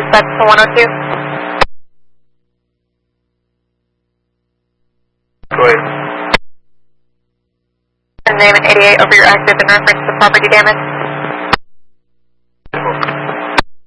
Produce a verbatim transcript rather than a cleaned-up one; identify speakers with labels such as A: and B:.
A: dispatch to one oh two.
B: Go ahead.
A: And name and eighty-eight over your active in reference to property damage.